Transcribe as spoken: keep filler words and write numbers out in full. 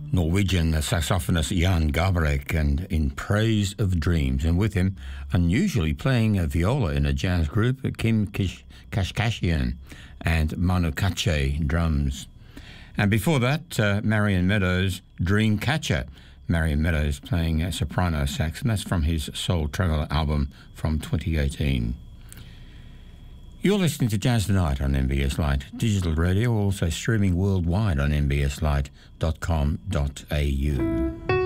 Norwegian saxophonist Jan Garbarek and In Praise of Dreams, and with him, unusually playing a viola in a jazz group, Kim Kish- Kashkashian and Manu Katché drums. And before that, uh, Marion Meadows' Dreamcatcher. Marion Meadows playing a soprano sax, and that's from his Soul Traveller album from twenty eighteen. You're listening to Jazz Tonight on M B S Lite Digital Radio, also streaming worldwide on m b s lite dot com dot a u.